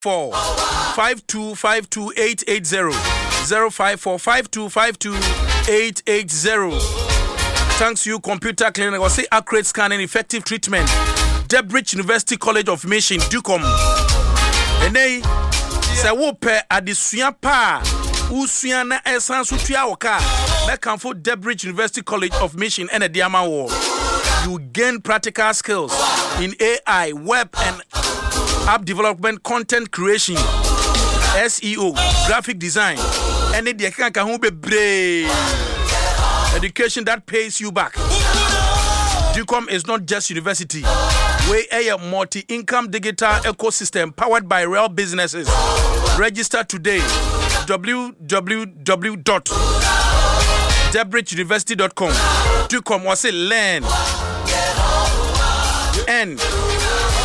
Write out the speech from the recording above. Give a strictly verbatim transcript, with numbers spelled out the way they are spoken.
four five two five two eight eight zero zero five four five two five two eight eight zero. Thanks to you, Computer Clinic. I say accurate scanning, effective treatment. Debridge University College of Mission, Ducom. And they say, Whoop at the Suyapa, Usuana Essan Sutiaoka, Mekanfo Debridge University College of Mission, and a Diamond Wall. You gain practical skills in A I, web, and app development, content creation, S E O, graphic design, and the education that pays you back. Ducom is not just university. We are a multi-income digital ecosystem powered by real businesses. Register today. w w w dot debridge university dot com. Ducom was a learn and